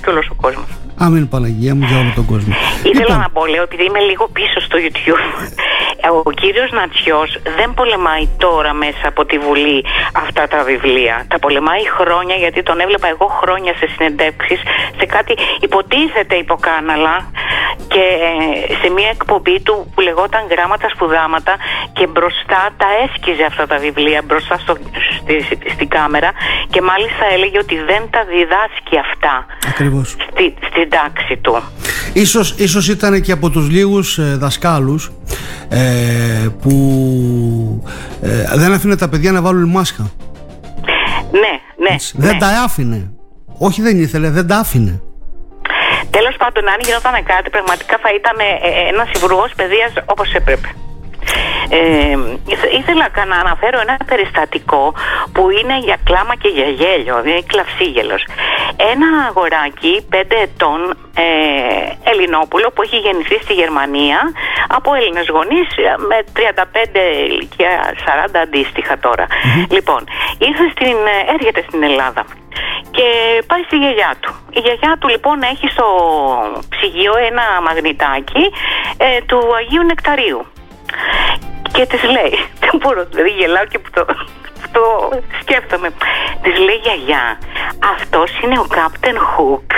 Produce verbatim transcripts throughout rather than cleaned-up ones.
και όλος ο κόσμος. Αμήν Παναγία μου, για όλο τον κόσμο. Ήθελα Λοιπόν. να πω, λέω, επειδή είμαι λίγο πίσω στο YouTube, ο κύριος Νατσιός δεν πολεμάει τώρα μέσα από τη Βουλή αυτά τα βιβλία. Τα πολεμάει χρόνια, γιατί τον έβλεπα εγώ χρόνια σε συνεντεύξεις, σε κάτι υποτίθεται υποκάναλα, και σε μια εκπομπή του που λεγόταν Γράμματα Σπουδάματα, και μπροστά τα έσκιζε αυτά τα βιβλία μπροστά στο, στη, στην κάμερα, και μάλιστα έλεγε ότι δεν τα διδάσκει αυτά. Ακριβώς. Στη, στην τάξη του. Ίσως, ίσως ήταν και από τους λίγους ε, δασκάλους ε, που ε, δεν άφηνε τα παιδιά να βάλουν μάσκα. Ναι, ναι. Έτσι. Δεν ναι. τα άφηνε. Όχι, δεν ήθελε, δεν τα άφηνε. Τέλος πάντων, αν γινόταν κάτι, πραγματικά θα ήταν ένας υπουργός παιδείας όπως έπρεπε. Ε, ήθελα να αναφέρω ένα περιστατικό που είναι για κλάμα και για γέλιο, είναι κλαυσίγελος. Ένα αγοράκι πέντε ετών, ε, Ελληνόπουλο, που έχει γεννηθεί στη Γερμανία από Έλληνες γονείς, με τριάντα πέντε ηλικία, σαράντα αντίστοιχα τώρα. Mm-hmm. Λοιπόν, ήρθε στην, έρχεται στην Ελλάδα και πάει στη γιαγιά του. Η γιαγιά του λοιπόν έχει στο ψυγείο ένα μαγνητάκι ε, του Αγίου Νεκταρίου. Και της λέει, δεν μπορώ, δηλαδή γελάω και που το, που το σκέφτομαι. Της λέει, γιαγιά, αυτός είναι ο Captain Hook.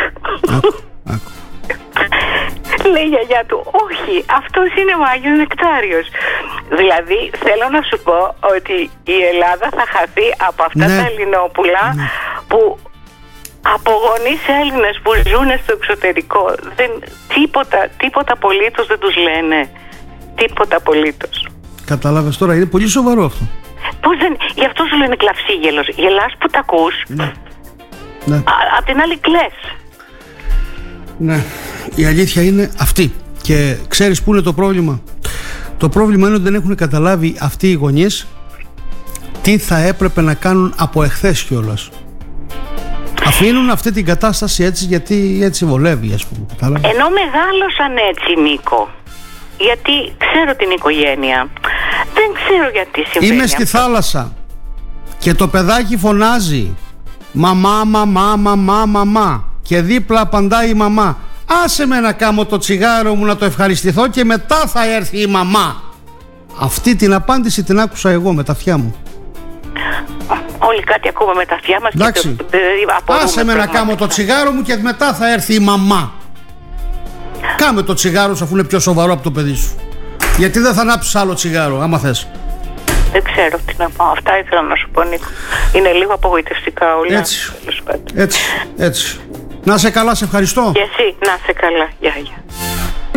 Λέει η γιαγιά του, όχι, αυτός είναι ο Άγιος Νεκτάριος. Δηλαδή θέλω να σου πω ότι η Ελλάδα θα χαθεί από αυτά ναι. τα Ελληνόπουλα ναι. που από γονείς Έλληνες που ζουν στο εξωτερικό. Δεν, τίποτα, τίποτα απολύτως δεν τους λένε. Τίποτα απολύτως. Κατάλαβες τώρα, είναι πολύ σοβαρό αυτό. Πώς δεν, γι' αυτό σου λένε κλαυσίγελος. Γελάς που τα ακούς. Ναι. Ναι. Α, απ' την άλλη κλαις. Ναι, η αλήθεια είναι αυτή. Και ξέρεις πού είναι το πρόβλημα? Το πρόβλημα είναι ότι δεν έχουν καταλάβει αυτοί οι γονείς τι θα έπρεπε να κάνουν από εχθές κιόλας. Αφήνουν αυτή την κατάσταση έτσι γιατί έτσι βολεύει, ας πούμε. Κατάλαβες? Ενώ μεγάλωσαν έτσι, Νίκο. Γιατί ξέρω την οικογένεια. Δεν ξέρω γιατί συμβαίνει. Είμαι στη αυτό. θάλασσα και το παιδάκι φωνάζει μαμά, μαμά, μαμά, μαμά, και δίπλα απαντάει η μαμά, άσε με να κάμω το τσιγάρο μου να το ευχαριστηθώ και μετά θα έρθει η μαμά. Αυτή την απάντηση την άκουσα εγώ με τα αυτιά μου. Όλοι κάτι ακούμε με τα αυτιά μας. Εντάξει. Και το, άσε με να κάμω το τσιγάρο μου και μετά θα έρθει η μαμά. Κάμε το τσιγάρο σου αφού είναι πιο σοβαρό από το παιδί σου. Γιατί δεν θα ανάψεις άλλο τσιγάρο, άμα θες. Δεν ξέρω τι να πω. Αυτά ήθελα να σου πω, Νίκο. Είναι λίγο απογοητευτικά όλα. Έτσι. Έτσι. Έτσι. Να σε καλά, σε ευχαριστώ. Και εσύ, να σε καλά. Γεια, γεια.